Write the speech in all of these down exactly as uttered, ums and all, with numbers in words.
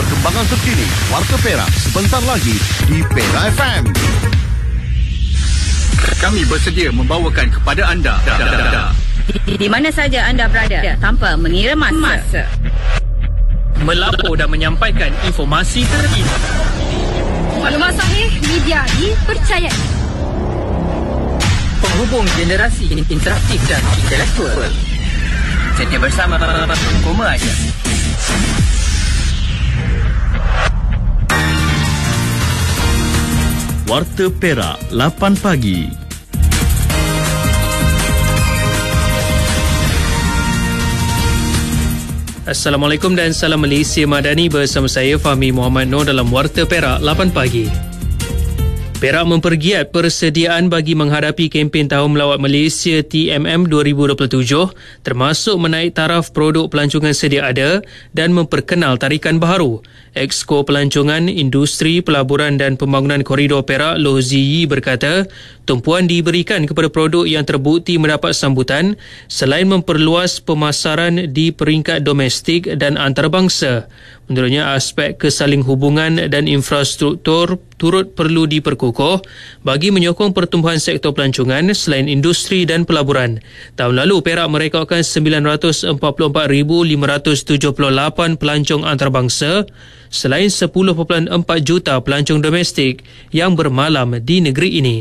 perkembangan terkini Warta Perak sebentar lagi di Perak F M. Kami bersedia membawakan kepada anda di, di mana saja anda berada tanpa mengira masa, melapor dan menyampaikan informasi terkini. Maklumat sahih, media dipercayai. Penghubung generasi interaktif dan intelektual. Setia bersama Koma aja. Warta Perak lapan pagi. Assalamualaikum dan salam Malaysia Madani, bersama saya Fahmi Muhammad Noor dalam Warta Perak lapan pagi. Perak mempergiat persediaan bagi menghadapi kempen Tahun Melawat Malaysia T M M dua ribu dua puluh tujuh, termasuk menaik taraf produk pelancongan sedia ada dan memperkenal tarikan baharu. Exko Pelancongan, Industri, Pelaburan dan Pembangunan Koridor Perak Loh Ziyi berkata, tumpuan diberikan kepada produk yang terbukti mendapat sambutan selain memperluas pemasaran di peringkat domestik dan antarabangsa. Menurutnya, aspek kesaling hubungan dan infrastruktur turut perlu diperkukuh bagi menyokong pertumbuhan sektor pelancongan selain industri dan pelaburan. Tahun lalu, Perak merekodkan sembilan ratus empat puluh empat ribu lima ratus tujuh puluh lapan pelancong antarabangsa selain sepuluh perpuluhan empat juta pelancong domestik yang bermalam di negeri ini.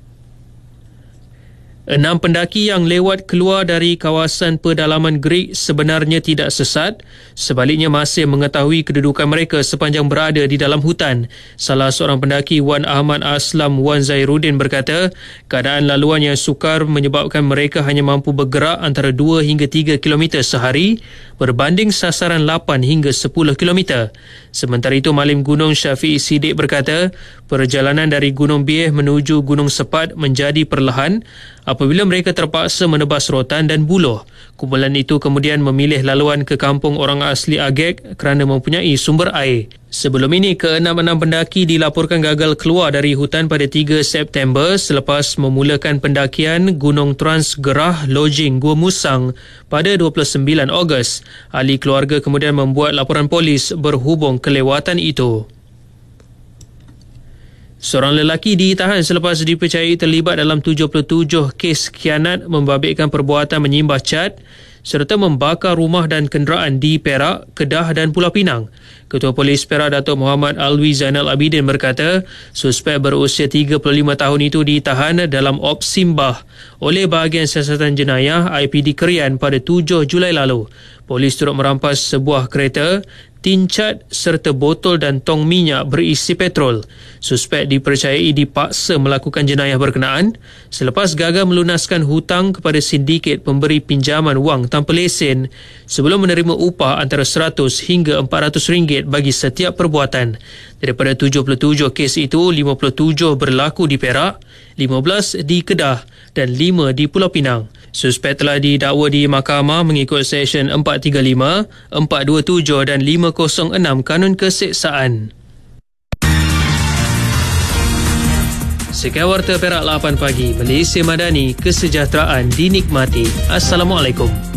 Enam pendaki yang lewat keluar dari kawasan pedalaman Greek sebenarnya tidak sesat, sebaliknya masih mengetahui kedudukan mereka sepanjang berada di dalam hutan. Salah seorang pendaki, Wan Ahmad Aslam Wan Zairuddin berkata, keadaan laluan yang sukar menyebabkan mereka hanya mampu bergerak antara dua hingga tiga kilometer sehari berbanding sasaran lapan hingga sepuluh kilometer. Sementara itu, Malim Gunung Syafiq Siddiq berkata, perjalanan dari Gunung Bieh menuju Gunung Sepat menjadi perlahan apabila mereka terpaksa menebas rotan dan buloh. Kumpulan itu kemudian memilih laluan ke kampung orang asli Agek kerana mempunyai sumber air. Sebelum ini, keenam-enam pendaki dilaporkan gagal keluar dari hutan pada tiga September selepas memulakan pendakian Gunung Transgerah Lojing Gua Musang pada dua puluh sembilan Ogos. Ahli keluarga kemudian membuat laporan polis berhubung kelewatan itu. Seorang lelaki ditahan selepas dipercayai terlibat dalam tujuh puluh tujuh kes khianat membabitkan perbuatan menyimbah cat serta membakar rumah dan kenderaan di Perak, Kedah dan Pulau Pinang. Ketua Polis Perak Datuk Muhammad Alwi Zainal Abidin berkata, suspek berusia tiga puluh lima tahun itu ditahan dalam Ops Simbah oleh bahagian siasatan jenayah I P D Kerian pada tujuh Julai lalu. Polis turut merampas sebuah kereta, tin cat serta botol dan tong minyak berisi petrol. Suspek dipercayai dipaksa melakukan jenayah berkenaan selepas gagal melunaskan hutang kepada sindiket pemberi pinjaman wang tanpa lesen sebelum menerima upah antara seratus hingga empat ratus ringgit bagi setiap perbuatan. Daripada tujuh puluh tujuh kes itu, lima puluh tujuh berlaku di Perak, lima belas di Kedah dan lima di Pulau Pinang. Suspek telah didakwa di mahkamah mengikut Seksyen empat tiga lima, empat dua tujuh dan lima kosong enam Kanun Keseksaan. Sekian Warta Perak lapan pagi. Malaysia Madani, kesejahteraan dinikmati. Assalamualaikum.